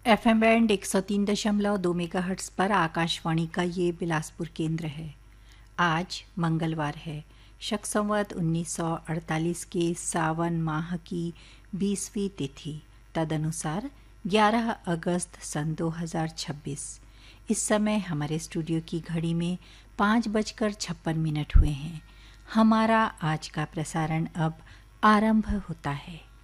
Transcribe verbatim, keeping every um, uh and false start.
F M band एक सौ तीन दशमलव दो मेगाहर्ट्ज़ पर आकाशवाणी का ये बिलासपुर केंद्र है। आज मंगलवार है। शक संवत उन्नीस सौ अड़तालीस के सावन माह की बीसवीं तिथि, तदनुसार ग्यारह अगस्त सन दो हज़ार छब्बीस। इस समय हमारे स्टूडियो की घड़ी में पाँच बजकर छप्पन मिनट हुए हैं। हमारा आज का प्रसारण अब आरंभ होता है।